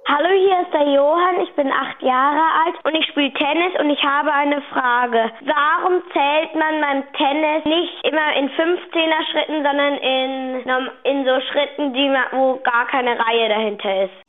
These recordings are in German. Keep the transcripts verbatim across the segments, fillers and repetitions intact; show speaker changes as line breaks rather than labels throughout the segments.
Hallo, hier ist der Johann, ich bin acht Jahre alt und ich spiele Tennis und ich habe eine Frage. Warum zählt man beim Tennis nicht immer in fünfzehner Schritten, sondern in, in so Schritten, die man, wo gar keine Reihe dahinter ist?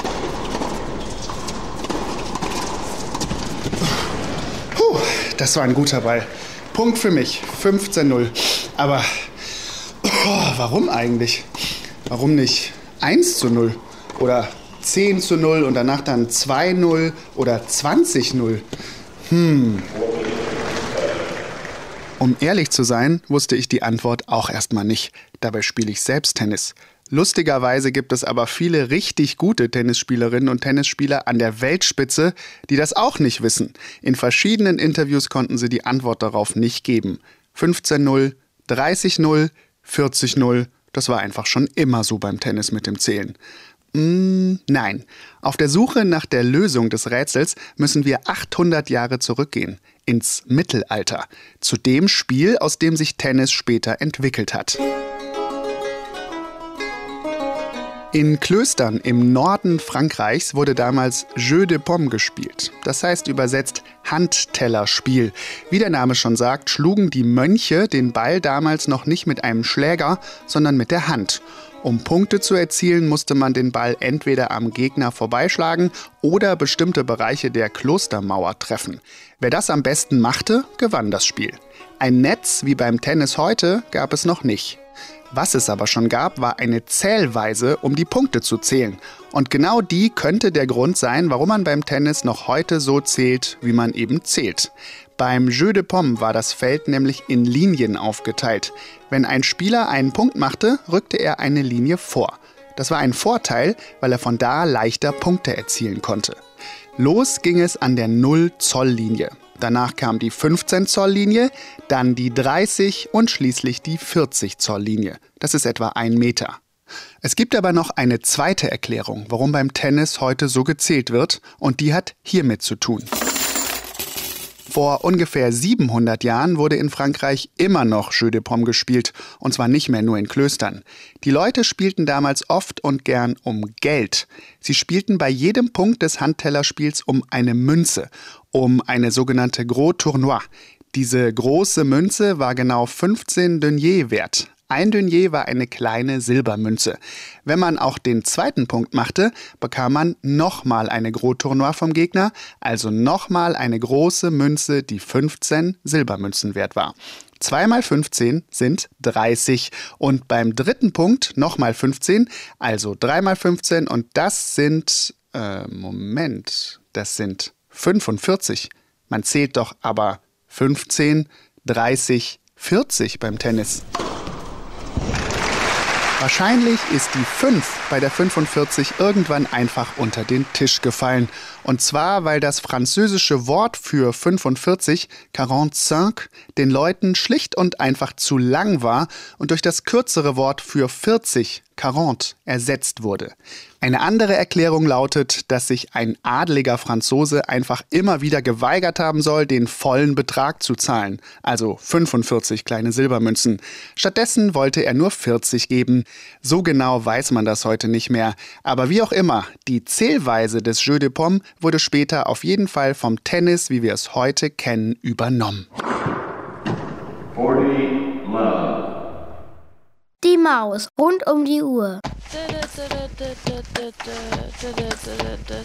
Puh, das war ein guter Ball. Punkt für mich, fünfzehn null. Aber oh, warum eigentlich? Warum nicht eins zu null oder zehn zu null und danach dann zwei null oder zwanzig null? Hm. Um ehrlich zu sein, wusste ich die Antwort auch erstmal nicht. Dabei spiele ich selbst Tennis. Lustigerweise gibt es aber viele richtig gute Tennisspielerinnen und Tennisspieler an der Weltspitze, die das auch nicht wissen. In verschiedenen Interviews konnten sie die Antwort darauf nicht geben. fünfzehn null, dreißig null, vierzig null, das war einfach schon immer so beim Tennis mit dem Zählen. Mm, nein, auf der Suche nach der Lösung des Rätsels müssen wir achthundert Jahre zurückgehen, ins Mittelalter, zu dem Spiel, aus dem sich Tennis später entwickelt hat. In Klöstern im Norden Frankreichs wurde damals Jeu de Paume gespielt. Das heißt übersetzt Handtellerspiel. Wie der Name schon sagt, schlugen die Mönche den Ball damals noch nicht mit einem Schläger, sondern mit der Hand. Um Punkte zu erzielen, musste man den Ball entweder am Gegner vorbeischlagen oder bestimmte Bereiche der Klostermauer treffen. Wer das am besten machte, gewann das Spiel. Ein Netz wie beim Tennis heute gab es noch nicht. Was es aber schon gab, war eine Zählweise, um die Punkte zu zählen. Und genau die könnte der Grund sein, warum man beim Tennis noch heute so zählt, wie man eben zählt. Beim Jeu de Paume war das Feld nämlich in Linien aufgeteilt. Wenn ein Spieler einen Punkt machte, rückte er eine Linie vor. Das war ein Vorteil, weil er von da leichter Punkte erzielen konnte. Los ging es an der null-Zoll-Linie. Danach kam die fünfzehn-Zoll-Linie, dann die dreißig und schließlich die vierzig-Zoll-Linie. Das ist etwa ein Meter. Es gibt aber noch eine zweite Erklärung, warum beim Tennis heute so gezählt wird, und die hat hiermit zu tun. Vor ungefähr siebenhundert Jahren wurde in Frankreich immer noch Jeu de Paume gespielt, und zwar nicht mehr nur in Klöstern. Die Leute spielten damals oft und gern um Geld. Sie spielten bei jedem Punkt des Handtellerspiels um eine Münze, um eine sogenannte Gros Tournoi. Diese große Münze war genau fünfzehn Deniers wert. Ein Denier war eine kleine Silbermünze. Wenn man auch den zweiten Punkt machte, bekam man nochmal eine Gros Tournoi vom Gegner, also nochmal eine große Münze, die fünfzehn Silbermünzen wert war. zwei mal fünfzehn sind dreißig und beim dritten Punkt nochmal fünfzehn, also drei mal fünfzehn und das sind, äh, Moment, das sind fünfundvierzig. Man zählt doch aber fünfzehn, dreißig, vierzig beim Tennis. Wahrscheinlich ist die fünf bei der fünfundvierzig irgendwann einfach unter den Tisch gefallen. Und zwar, weil das französische Wort für fünfundvierzig, quarante-cinq, den Leuten schlicht und einfach zu lang war und durch das kürzere Wort für vierzig, quarante, ersetzt wurde. Eine andere Erklärung lautet, dass sich ein adeliger Franzose einfach immer wieder geweigert haben soll, den vollen Betrag zu zahlen, also fünfundvierzig kleine Silbermünzen. Stattdessen wollte er nur vierzig geben. So genau weiß man das heute nicht mehr. Aber wie auch immer, die Zählweise des Jeu de Paume wurde später auf jeden Fall vom Tennis, wie wir es heute kennen, übernommen.
Die Maus rund um die Uhr.